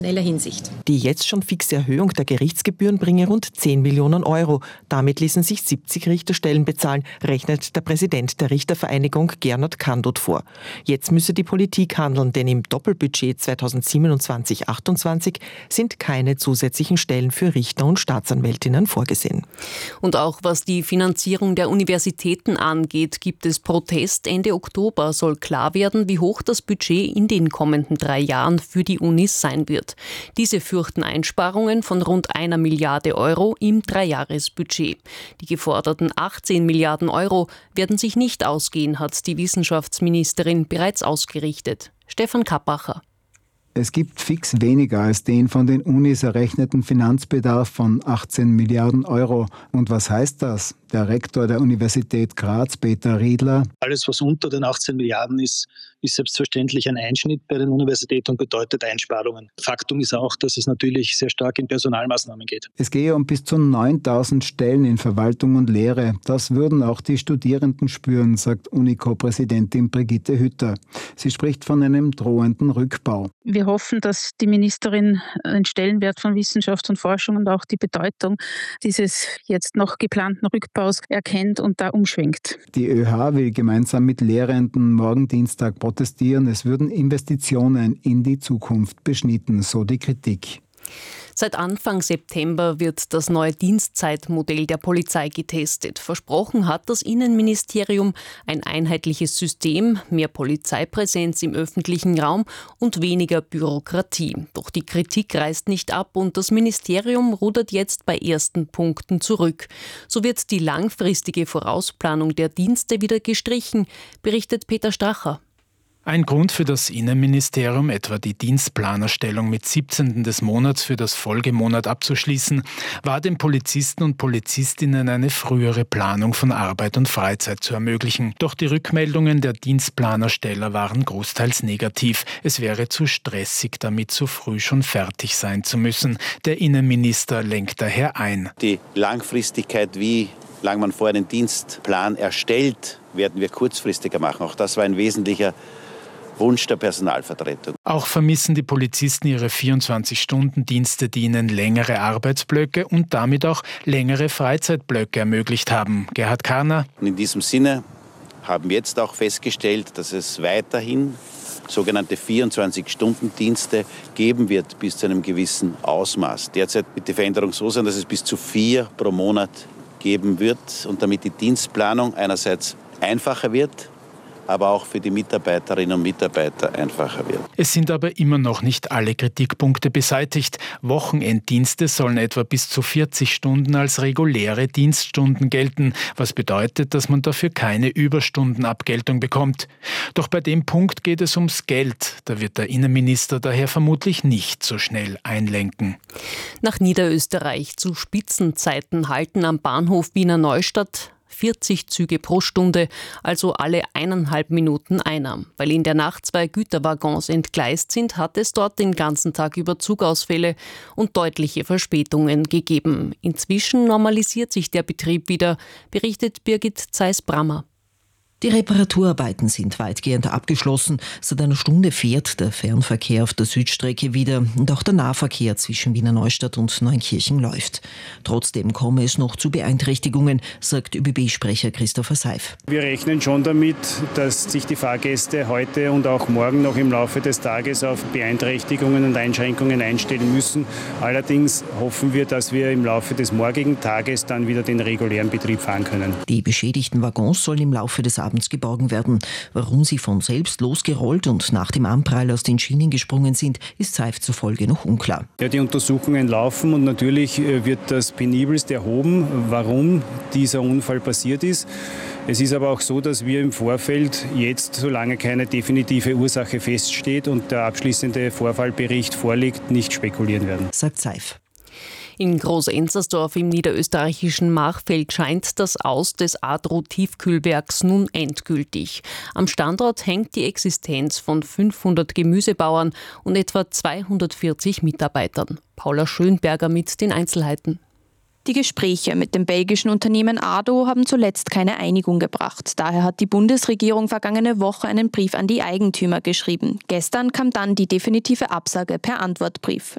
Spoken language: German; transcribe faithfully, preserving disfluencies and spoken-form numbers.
Hinsicht. Die jetzt schon fixe Erhöhung der Gerichtsgebühren bringe rund zehn Millionen Euro. Damit ließen sich siebzig Richterstellen bezahlen, rechnet der Präsident der Richtervereinigung Gernot Kandot vor. Jetzt müsse die Politik handeln, denn im Doppelbudget zweitausendsiebenundzwanzig achtundzwanzig sind keine zusätzlichen Stellen für Richter und Staatsanwältinnen vorgesehen. Und auch was die Finanzierung der Universitäten angeht, gibt es Protest. Ende Oktober soll klar werden, wie hoch das Budget in den kommenden drei Jahren für die Unis sein wird. Diese fürchten Einsparungen von rund einer Milliarde Euro im Dreijahresbudget. Die geforderten achtzehn Milliarden Euro werden sich nicht ausgehen, hat die Wissenschaftsministerin bereits ausgerichtet. Stefan Kappacher. Es gibt fix weniger als den von den Unis errechneten Finanzbedarf von achtzehn Milliarden Euro. Und was heißt das? Der Rektor der Universität Graz, Peter Riedler. Alles, was unter den achtzehn Milliarden ist, ist selbstverständlich ein Einschnitt bei den Universitäten und bedeutet Einsparungen. Faktum ist auch, dass es natürlich sehr stark in Personalmaßnahmen geht. Es gehe um bis zu neuntausend Stellen in Verwaltung und Lehre. Das würden auch die Studierenden spüren, sagt Unico-Präsidentin Brigitte Hütter. Sie spricht von einem drohenden Rückbau. Wir hoffen, dass die Ministerin den Stellenwert von Wissenschaft und Forschung und auch die Bedeutung dieses jetzt noch geplanten Rückbaus erkennt und da umschwenkt. Die ÖH will gemeinsam mit Lehrenden morgen Dienstag protestieren. Es würden Investitionen in die Zukunft beschnitten, so die Kritik. Seit Anfang September wird das neue Dienstzeitmodell der Polizei getestet. Versprochen hat das Innenministerium ein einheitliches System, mehr Polizeipräsenz im öffentlichen Raum und weniger Bürokratie. Doch die Kritik reißt nicht ab und das Ministerium rudert jetzt bei ersten Punkten zurück. So wird die langfristige Vorausplanung der Dienste wieder gestrichen, berichtet Peter Stracher. Ein Grund für das Innenministerium, etwa die Dienstplanerstellung mit siebzehnten des Monats für das Folgemonat abzuschließen, war den Polizisten und Polizistinnen eine frühere Planung von Arbeit und Freizeit zu ermöglichen. Doch die Rückmeldungen der Dienstplanersteller waren großteils negativ. Es wäre zu stressig, damit zu früh schon fertig sein zu müssen. Der Innenminister lenkt daher ein. Die Langfristigkeit, wie lange man vorher den Dienstplan erstellt, werden wir kurzfristiger machen. Auch das war ein wesentlicher Wunsch der Personalvertretung. Auch vermissen die Polizisten ihre vierundzwanzig-Stunden-Dienste, die ihnen längere Arbeitsblöcke und damit auch längere Freizeitblöcke ermöglicht haben. Gerhard Karner. Und in diesem Sinne haben wir jetzt auch festgestellt, dass es weiterhin sogenannte vierundzwanzig-Stunden-Dienste geben wird bis zu einem gewissen Ausmaß. Derzeit wird die Veränderung so sein, dass es bis zu vier pro Monat geben wird und damit die Dienstplanung einerseits einfacher wird, aber auch für die Mitarbeiterinnen und Mitarbeiter einfacher wird. Es sind aber immer noch nicht alle Kritikpunkte beseitigt. Wochenenddienste sollen etwa bis zu vierzig Stunden als reguläre Dienststunden gelten, was bedeutet, dass man dafür keine Überstundenabgeltung bekommt. Doch bei dem Punkt geht es ums Geld. Da wird der Innenminister daher vermutlich nicht so schnell einlenken. Nach Niederösterreich zu Spitzenzeiten halten am Bahnhof Wiener Neustadt vierzig Züge pro Stunde, also alle eineinhalb Minuten einer. Weil in der Nacht zwei Güterwaggons entgleist sind, hat es dort den ganzen Tag über Zugausfälle und deutliche Verspätungen gegeben. Inzwischen normalisiert sich der Betrieb wieder, berichtet Birgit Zeiss-Brammer. Die Reparaturarbeiten sind weitgehend abgeschlossen. Seit einer Stunde fährt der Fernverkehr auf der Südstrecke wieder und auch der Nahverkehr zwischen Wiener Neustadt und Neunkirchen läuft. Trotzdem komme es noch zu Beeinträchtigungen, sagt ÖBB-Sprecher Christopher Seif. Wir rechnen schon damit, dass sich die Fahrgäste heute und auch morgen noch im Laufe des Tages auf Beeinträchtigungen und Einschränkungen einstellen müssen. Allerdings hoffen wir, dass wir im Laufe des morgigen Tages dann wieder den regulären Betrieb fahren können. Die beschädigten Waggons sollen im Laufe des Abends geborgen werden. Warum sie von selbst losgerollt und nach dem Anprall aus den Schienen gesprungen sind, ist Seif zufolge noch unklar. Ja, die Untersuchungen laufen und natürlich wird das penibelst erhoben, warum dieser Unfall passiert ist. Es ist aber auch so, dass wir im Vorfeld jetzt, solange keine definitive Ursache feststeht und der abschließende Vorfallbericht vorliegt, nicht spekulieren werden, sagt Seif. In Groß-Enzersdorf im niederösterreichischen Machfeld scheint das Aus des Adro-Tiefkühlwerks nun endgültig. Am Standort hängt die Existenz von fünfhundert Gemüsebauern und etwa zweihundertvierzig Mitarbeitern. Paula Schönberger mit den Einzelheiten. Die Gespräche mit dem belgischen Unternehmen Adro haben zuletzt keine Einigung gebracht. Daher hat die Bundesregierung vergangene Woche einen Brief an die Eigentümer geschrieben. Gestern kam dann die definitive Absage per Antwortbrief.